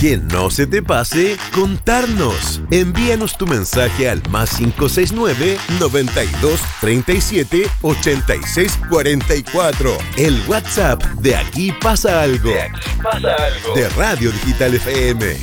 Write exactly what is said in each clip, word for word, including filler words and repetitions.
Que no se te pase contarnos. Envíanos tu mensaje al más cinco seis nueve, noventa y dos, treinta y siete, ochenta y seis, cuarenta y cuatro. El WhatsApp de Aquí Pasa Algo. De Aquí Pasa Algo. De Radio Digital F M.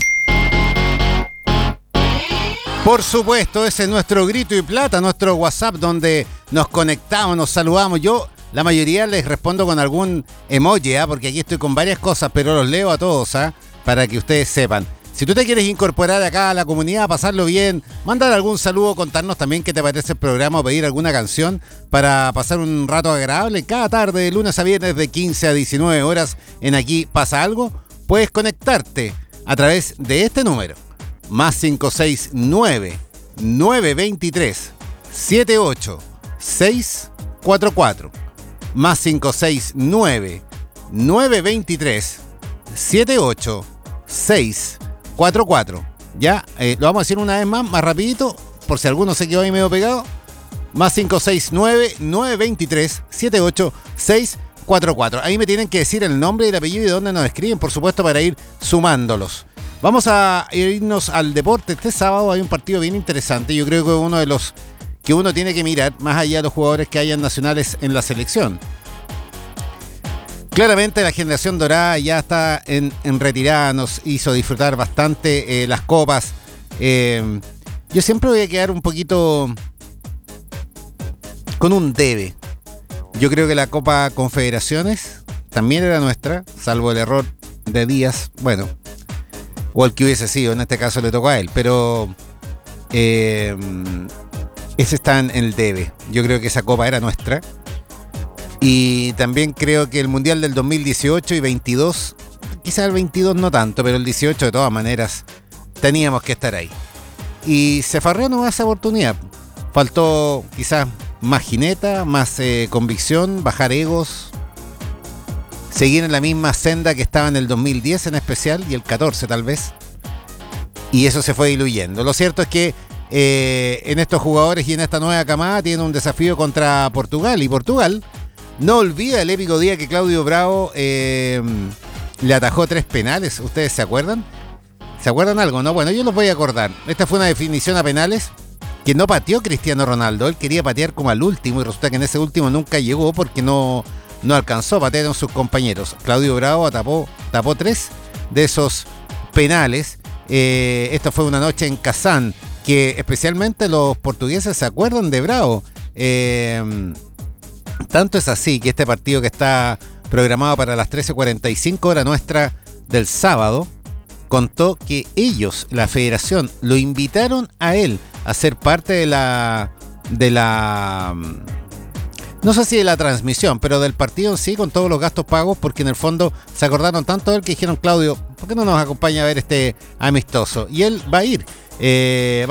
Por supuesto, ese es nuestro grito y plata, nuestro WhatsApp donde nos conectamos, nos saludamos. Yo, la mayoría les respondo con algún emoji, ¿eh? Porque aquí estoy con varias cosas, pero los leo a todos, ¿eh? Para que ustedes sepan. Si tú te quieres incorporar acá a la comunidad, pasarlo bien, mandar algún saludo, contarnos también qué te parece el programa o pedir alguna canción para pasar un rato agradable cada tarde, de lunes a viernes, de quince a diecinueve horas, en Aquí Pasa Algo, puedes conectarte a través de este número. Más cinco seis nueve, nueve dos tres, siete ocho seis cuatro cuatro. Más cinco seis nueve, nueve dos tres, siete ocho seis cuatro cuatro. Ya, eh, lo vamos a decir una vez más, más rapidito, por si alguno se quedó ahí medio pegado. Más cinco seis nueve, nueve dos tres, siete ocho seis cuatro cuatro. Ahí me tienen que decir el nombre y el apellido y de dónde nos escriben, por supuesto, para ir sumándolos. Vamos a irnos al deporte. Este sábado hay un partido bien interesante. Yo creo que uno de los que uno tiene que mirar, más allá de los jugadores que hayan nacionales en la selección. Claramente la generación dorada ya está en, en retirada, nos hizo disfrutar bastante eh, las copas. Eh, yo siempre voy a quedar un poquito con un debe. Yo creo que la Copa Confederaciones también era nuestra, salvo el error de Díaz, bueno, o el que hubiese sido, en este caso le tocó a él, pero eh, ese está en el debe. Yo creo que esa copa era nuestra. Y también creo que el Mundial del dos mil dieciocho y veintidós, quizás el veintidós no tanto, pero el dieciocho de todas maneras teníamos que estar ahí. Y se farreó nomás esa oportunidad. Faltó quizás más jineta, más eh, convicción, bajar egos, seguir en la misma senda que estaba en el dos mil diez en especial y el catorce tal vez. Y eso se fue diluyendo. Lo cierto es que eh, en estos jugadores y en esta nueva camada tienen un desafío contra Portugal. Y Portugal no olvida el épico día que Claudio Bravo eh, le atajó tres penales. ¿Ustedes se acuerdan? ¿Se acuerdan algo? No, bueno, yo los voy a acordar. Esta fue una definición a penales que no pateó Cristiano Ronaldo. Él quería patear como al último y resulta que en ese último nunca llegó porque no, no alcanzó a patear con sus compañeros. Claudio Bravo tapó, tapó tres de esos penales. Eh, esto fue una noche en Kazán, que especialmente los portugueses se acuerdan de Bravo. Eh... Tanto es así que este partido que está programado para las trece cuarenta y cinco hora nuestra del sábado, contó que ellos, la federación, lo invitaron a él a ser parte de la, de la, no sé si de la transmisión, pero del partido en sí, con todos los gastos pagos, porque en el fondo se acordaron tanto de él que dijeron, Claudio, ¿por qué no nos acompaña a ver este amistoso? Y él va a ir. Eh,